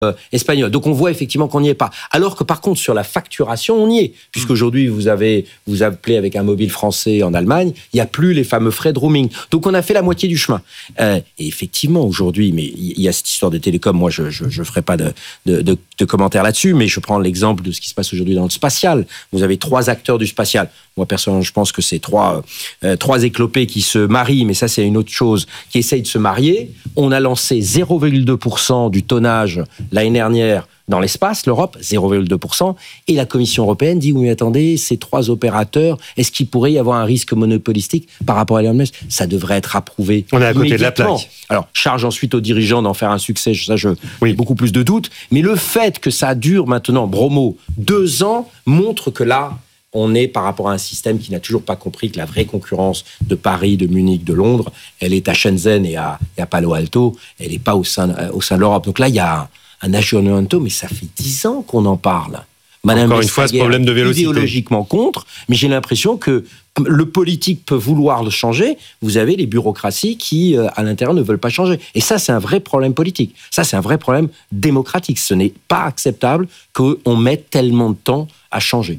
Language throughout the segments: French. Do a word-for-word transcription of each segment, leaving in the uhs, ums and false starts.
Euh, espagnol. Donc on voit effectivement qu'on n'y est pas. Alors que par contre sur la facturation on y est, puisqu'aujourd'hui vous avez vous appelez avec un mobile français en Allemagne, il n'y a plus les fameux frais de roaming. Donc on a fait la moitié du chemin. Euh, et effectivement aujourd'hui, mais il y a cette histoire de télécom. Moi je je, je ferai pas de, de de de commentaires là-dessus, mais je prends l'exemple de ce qui se passe aujourd'hui dans le spatial. Vous avez trois acteurs du spatial. Moi personnellement je pense que c'est trois euh, trois éclopés qui se marient, mais ça c'est une autre chose, qui essayent de se marier. On a lancé zéro virgule deux pour cent du tonnage l'année dernière dans l'espace, l'Europe, zéro virgule deux pour cent, et la Commission européenne dit, oui, mais attendez, ces trois opérateurs, est-ce qu'il pourrait y avoir un risque monopolistique par rapport à Elon Musk ? Ça devrait être approuvé. On est à côté de la plaque. Alors, charge ensuite aux dirigeants d'en faire un succès, ça, je, oui. j'ai beaucoup plus de doutes, mais le fait que ça dure maintenant, bromo, deux ans, montre que là, on est par rapport à un système qui n'a toujours pas compris que la vraie concurrence de Paris, de Munich, de Londres, elle est à Shenzhen et à, et à Palo Alto, elle n'est pas au sein, au sein de l'Europe. Donc là, il y a un aggiornamento, mais ça fait dix ans qu'on en parle. Madame Encore une fois, ce problème de vélocité. Idéologiquement contre, mais j'ai l'impression que le politique peut vouloir le changer. Vous avez les bureaucraties qui, à l'intérieur, ne veulent pas changer. Et ça, c'est un vrai problème politique. Ça, c'est un vrai problème démocratique. Ce n'est pas acceptable qu'on mette tellement de temps à changer.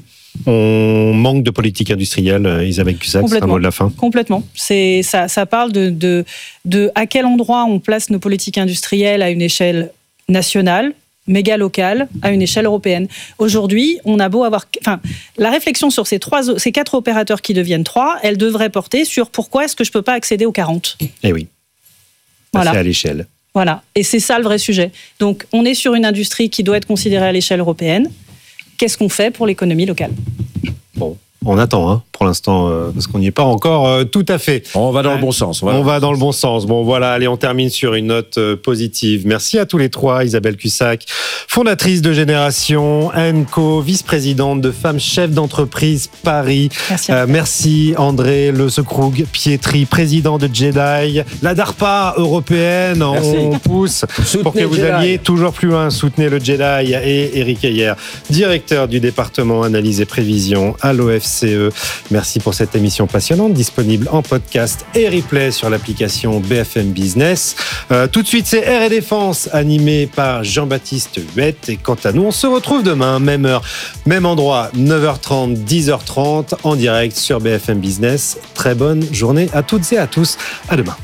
On manque de politique industrielle, Isabelle Cusack, c'est un mot de la fin. Complètement. C'est, ça, ça parle de, de, de à quel endroit on place nos politiques industrielles à une échelle nationale, méga locale, à une échelle européenne. Aujourd'hui, on a beau avoir... Enfin, la réflexion sur ces, trois, ces quatre opérateurs qui deviennent trois, elle devrait porter sur pourquoi est-ce que je ne peux pas accéder aux quarante. Eh oui. Voilà. C'est à l'échelle. Voilà. Et c'est ça le vrai sujet. Donc, on est sur une industrie qui doit être considérée à l'échelle européenne. Qu'est-ce qu'on fait pour l'économie locale ? Bon, on attend, hein, pour l'instant, euh, parce qu'on n'y est pas encore euh, tout à fait. On va dans le bon sens. On va, on va dans le bon sens. Bon, voilà, allez, on termine sur une note euh, positive. Merci à tous les trois. Isabelle Cusack, fondatrice de Génération, Enco, vice-présidente de Femmes Chefs d'entreprise Paris. Merci. Euh, merci André Le Secroug Pietri, président de Jedi. La DARPA européenne, merci. On pousse Soutenez pour que vous Jedi. alliez toujours plus loin. Soutenez le Jedi. Et Éric Heyer, directeur du département analyse et prévision à l'O F C E. Merci pour cette émission passionnante, disponible en podcast et replay sur l'application B F M Business. Euh, tout de suite, c'est Air et Défense, animé par Jean-Baptiste Huette. Et quant à nous, on se retrouve demain, même heure, même endroit, neuf heures trente, dix heures trente, en direct sur B F M Business. Très bonne journée à toutes et à tous. À demain.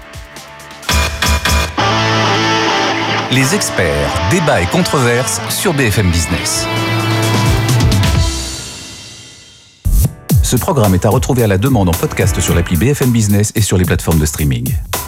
Les experts, débats et controverses sur B F M Business. Ce programme est à retrouver à la demande en podcast sur l'appli B F M Business et sur les plateformes de streaming.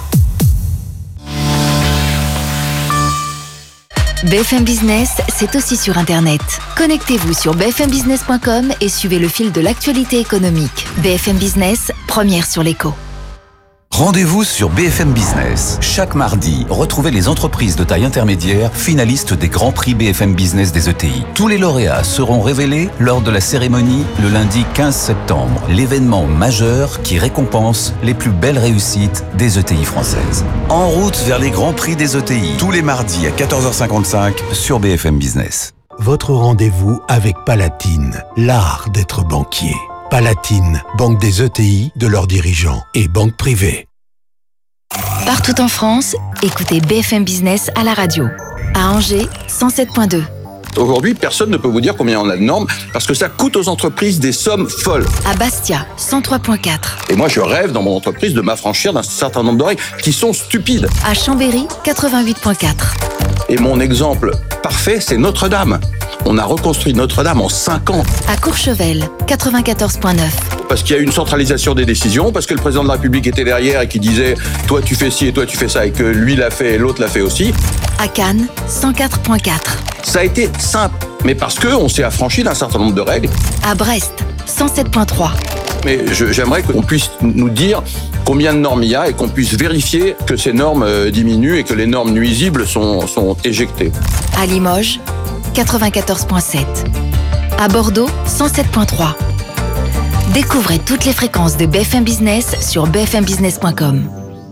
B F M Business, c'est aussi sur Internet. Connectez-vous sur b f m business point com et suivez le fil de l'actualité économique. B F M Business, première sur l'écho. Rendez-vous sur B F M Business. Chaque mardi, retrouvez les entreprises de taille intermédiaire finalistes des Grands Prix B F M Business des E T I. Tous les lauréats seront révélés lors de la cérémonie le lundi quinze septembre. L'événement majeur qui récompense les plus belles réussites des E T I françaises. En route vers les Grands Prix des E T I. Tous les mardis à quatorze heures cinquante-cinq sur B F M Business. Votre rendez-vous avec Palatine, l'art d'être banquier. Palatine, banque des E T I, de leurs dirigeants et banque privée. Partout en France, écoutez B F M Business à la radio. À Angers, cent sept virgule deux. Aujourd'hui, personne ne peut vous dire combien on a de normes parce que ça coûte aux entreprises des sommes folles. À Bastia, cent trois virgule quatre. Et moi, je rêve dans mon entreprise de m'affranchir d'un certain nombre de règles qui sont stupides. À Chambéry, quatre-vingt-huit virgule quatre. Et mon exemple parfait, c'est Notre-Dame. On a reconstruit Notre-Dame en cinq ans. À Courchevel, quatre-vingt-quatorze virgule neuf. Parce qu'il y a une centralisation des décisions, parce que le président de la République était derrière et qui disait « toi tu fais ci et toi tu fais ça » et que lui l'a fait et l'autre l'a fait aussi. À Cannes, cent quatre virgule quatre. Ça a été simple, mais parce qu'on s'est affranchi d'un certain nombre de règles. À Brest, cent sept virgule trois. Mais je, j'aimerais qu'on puisse nous dire combien de normes il y a et qu'on puisse vérifier que ces normes euh, diminuent et que les normes nuisibles sont, sont éjectées. À Limoges, quatre-vingt-quatorze virgule sept. À Bordeaux, cent sept virgule trois. Découvrez toutes les fréquences de B F M Business sur b f m business point com.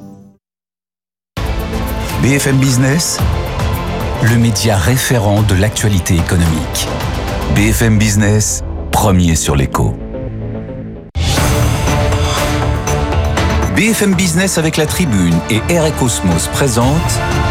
B F M Business, le média référent de l'actualité économique. B F M Business, premier sur l'écho. B F M Business avec la Tribune et Air et Cosmos présente